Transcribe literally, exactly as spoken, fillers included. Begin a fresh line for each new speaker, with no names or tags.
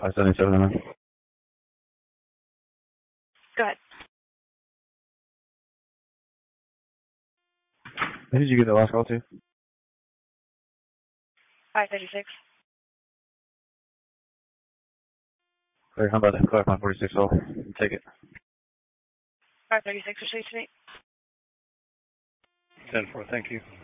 five seventy-seven, man.
Go ahead.
Who did you get the last call to?
five thirty-six.
Clear, how about that? Clear my forty-six hole. Take it.
five thirty-six, received to me.
ten four, thank you.